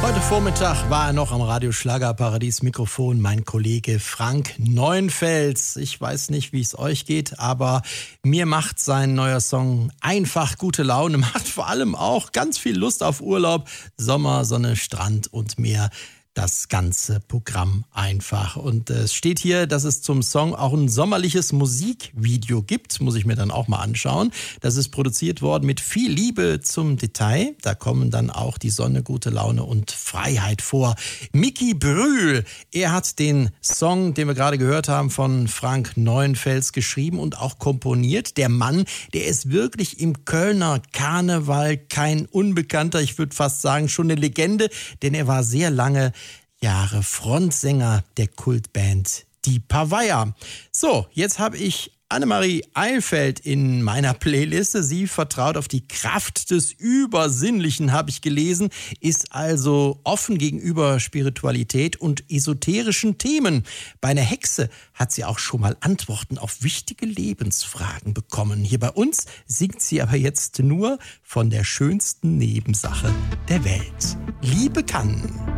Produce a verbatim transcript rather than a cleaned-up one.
Heute Vormittag war er noch am Radio Schlagerparadies Mikrofon, mein Kollege Frank Neuenfels. Ich weiß nicht, wie es euch geht, aber mir macht sein neuer Song einfach gute Laune, macht vor allem auch ganz viel Lust auf Urlaub, Sommer, Sonne, Strand und Meer. Das ganze Programm einfach. Und es steht hier, dass es zum Song auch ein sommerliches Musikvideo gibt. Muss ich mir dann auch mal anschauen. Das ist produziert worden mit viel Liebe zum Detail. Da kommen dann auch die Sonne, gute Laune und Freiheit vor. Micky Brühl, er hat den Song, den wir gerade gehört haben, von Frank Neuenfels geschrieben und auch komponiert. Der Mann, der ist wirklich im Kölner Karneval kein Unbekannter. Ich würde fast sagen, schon eine Legende, denn er war sehr lange Jahre Frontsänger der Kultband Die Pavaya. So, jetzt habe ich Annemarie Eilfeld in meiner Playliste. Sie vertraut auf die Kraft des Übersinnlichen, habe ich gelesen, ist also offen gegenüber Spiritualität und esoterischen Themen. Bei einer Hexe hat sie auch schon mal Antworten auf wichtige Lebensfragen bekommen. Hier bei uns singt sie aber jetzt nur von der schönsten Nebensache der Welt. Liebe kann.